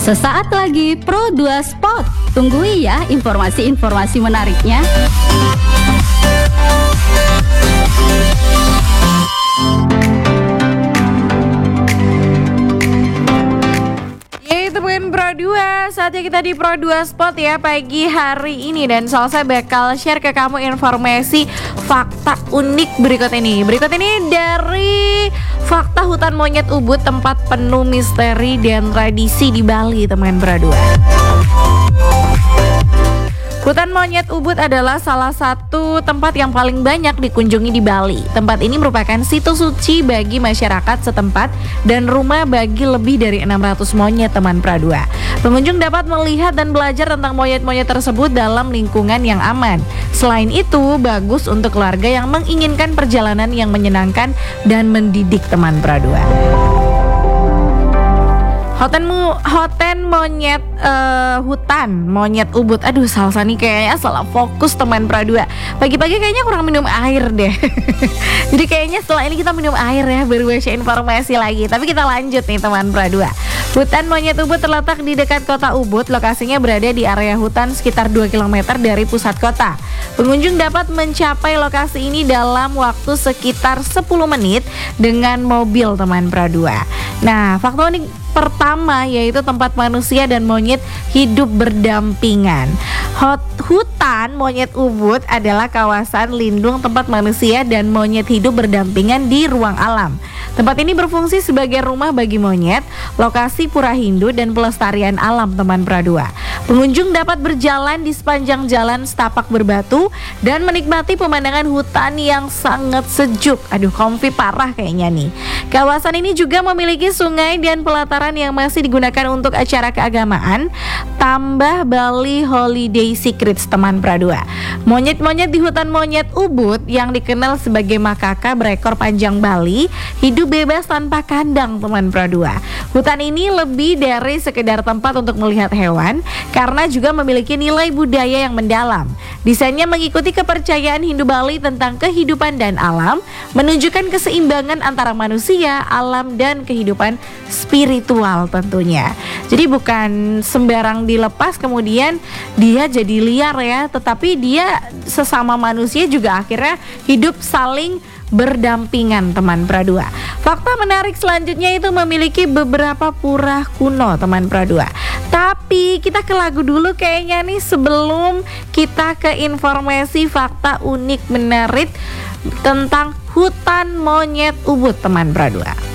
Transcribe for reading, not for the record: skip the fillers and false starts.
Sesaat lagi Pro 2 Spot. Tunggu ya informasi-informasi menariknya. Yaitu bukan Pro 2. Saatnya kita di Pro 2 Spot ya pagi hari ini. Dan saya bakal share ke kamu informasi fakta unik berikut ini. Berikut ini dari fakta hutan monyet Ubud, tempat penuh misteri dan tradisi di Bali, teman Pro 2. Hutan Monyet Ubud adalah salah satu tempat yang paling banyak dikunjungi di Bali. Tempat ini merupakan situs suci bagi masyarakat setempat dan rumah bagi lebih dari 600 monyet, teman Pradua. Pengunjung dapat melihat dan belajar tentang monyet-monyet tersebut dalam lingkungan yang aman. Selain itu, bagus untuk keluarga yang menginginkan perjalanan yang menyenangkan dan mendidik, teman Pradua. Hutan monyet Ubud. Aduh, Salsa nih kayaknya salah fokus, teman Pradua. Pagi-pagi kayaknya kurang minum air deh. Jadi kayaknya setelah ini kita minum air ya, baru baca informasi lagi. Tapi kita lanjut nih, teman Pradua. Hutan monyet Ubud terletak di dekat kota Ubud. Lokasinya berada di area hutan sekitar 2 km dari pusat kota. Pengunjung dapat mencapai lokasi ini dalam waktu sekitar 10 menit dengan mobil, teman Pradua. Nah, fakta unik pertama yaitu tempat manusia dan monyet hidup berdampingan. Hutan Monyet Ubud adalah kawasan lindung tempat manusia dan monyet hidup berdampingan di ruang alam. Tempat ini berfungsi sebagai rumah bagi monyet, lokasi pura Hindu dan pelestarian alam, teman Pradua. Pengunjung dapat berjalan di sepanjang jalan setapak berbatu dan menikmati pemandangan hutan yang sangat sejuk. Aduh, comfy parah kayaknya nih. Kawasan ini juga memiliki sungai dan pelataran yang masih digunakan untuk acara keagamaan. Tambah Bali Holiday Secrets, teman Pradua. Monyet-monyet di hutan monyet Ubud yang dikenal sebagai makaka berekor panjang Bali hidup bebas tanpa kandang, teman Pradua. Hutan ini lebih dari sekedar tempat untuk melihat hewan karena juga memiliki nilai budaya yang mendalam. Desainnya mengikuti kepercayaan Hindu Bali tentang kehidupan dan alam, menunjukkan keseimbangan antara manusia, alam, dan kehidupan spiritual tentunya. Jadi bukan sembarang dilepas kemudian dia jadi liar ya, tetapi dia sesama manusia juga akhirnya hidup saling berdampingan, teman Pradua. Fakta menarik selanjutnya itu memiliki beberapa pura kuno, teman Pradua. Tapi kita ke lagu dulu kayaknya nih sebelum kita ke informasi fakta unik menarik tentang hutan monyet Ubud, teman Pradua.